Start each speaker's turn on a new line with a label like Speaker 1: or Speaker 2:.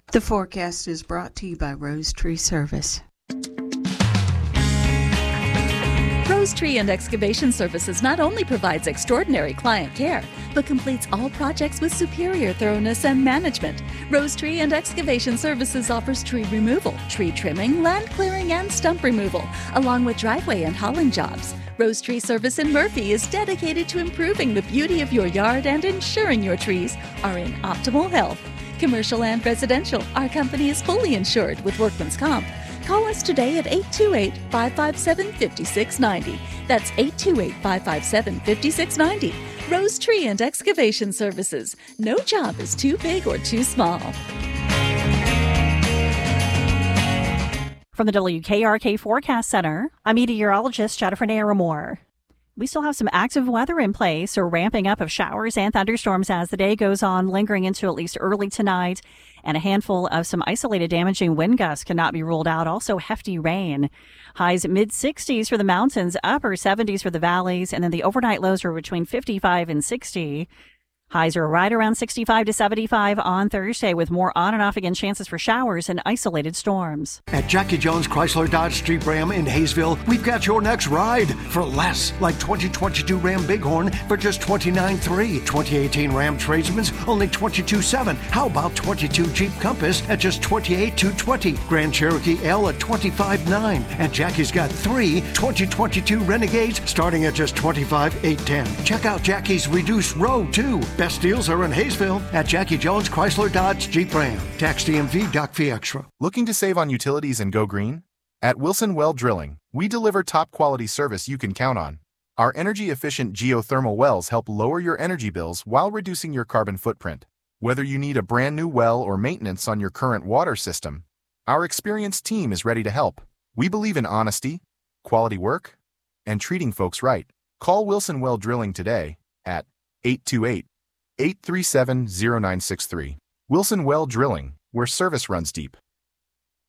Speaker 1: The forecast is brought to you by Rose Tree Service.
Speaker 2: Rose Tree and Excavation Services not only provides extraordinary client care, but completes all projects with superior thoroughness and management. Rose Tree and Excavation Services offers tree removal, tree trimming, land clearing, and stump removal, along with driveway and hauling jobs. Rose Tree Service in Murphy is dedicated to improving the beauty of your yard and ensuring your trees are in optimal health. Commercial and residential, our company is fully insured with Workman's Comp. Call us today at 828-557-5690. That's 828-557-5690. Rose Tree and Excavation Services. No job is too big or too small.
Speaker 3: From the WKRK Forecast Center, I'm meteorologist Jennifer Naramore. We still have some active weather in place, or ramping up of showers and thunderstorms as the day goes on, lingering into at least early tonight. And a handful of some isolated damaging wind gusts cannot be ruled out. Also hefty rain. Highs mid-60s for the mountains, upper 70s for the valleys, and then the overnight lows are between 55 and 60. Highs are right around 65 to 75 on Thursday, with more on and off again chances for showers and isolated storms.
Speaker 4: At Jackie Jones Chrysler Dodge Jeep Ram in Hayesville, we've got your next ride for less. Like 2022 Ram Bighorn for just $29,300. 2018 Ram Tradesman's only $22,700. How about 22 Jeep Compass at just $28,220? Grand Cherokee L at $25,900. And Jackie's got 3 2022 Renegades starting at just $25,810. Check out Jackie's Reduced Row too. Best deals are in Hayesville at Jackie Jones Chrysler Dodge Jeep Ram. Tax DMV, Doc Fee Extra.
Speaker 5: Looking to save on utilities and go green? At Wilson Well Drilling, we deliver top quality service you can count on. Our energy-efficient geothermal wells help lower your energy bills while reducing your carbon footprint. Whether you need a brand new well or maintenance on your current water system, our experienced team is ready to help. We believe in honesty, quality work, and treating folks right. Call Wilson Well Drilling today at 828-837-0963. Wilson Well Drilling, where service runs deep.